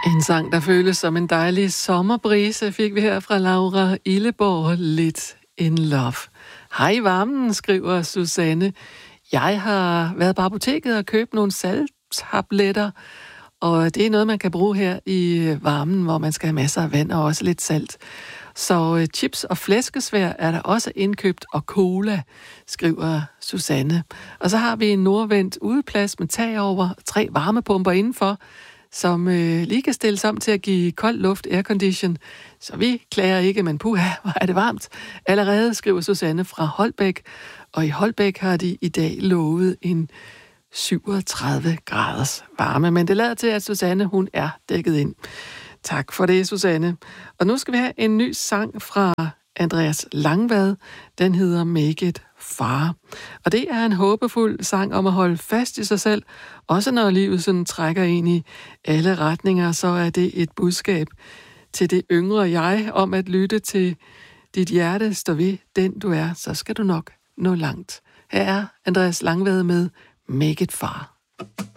En sang, der føles som en dejlig sommerbrise, fik vi her fra Laura Illeborg, Lidt in Love. Hej i varmen, skriver Susanne. Jeg har været på apoteket og købt nogle salttabletter, og det er noget, man kan bruge her i varmen, hvor man skal have masser af vand og også lidt salt. Så chips og flæskesvær er der også indkøbt, og cola, skriver Susanne. Og så har vi en nordvendt udeplads med tag over, 3 varmepumper indenfor, som lige kan stilles om til at give kold luft, aircondition. Så vi klager ikke, men puha, hvor er det varmt. Allerede, skriver Susanne fra Holbæk, og i Holbæk har de i dag lovet en 37 graders varme. Men det lader til, at Susanne, hun er dækket ind. Tak for det, Susanne. Og nu skal vi have en ny sang fra Andreas Langvad. Den hedder Make It Far. Og det er en håbefuld sang om at holde fast i sig selv. Også når livet sådan trækker ind i alle retninger, så er det et budskab til det yngre jeg om at lytte til dit hjerte. Stå ved den du er, så skal du nok nå langt. Her er Andreas Langvad med Make It Far.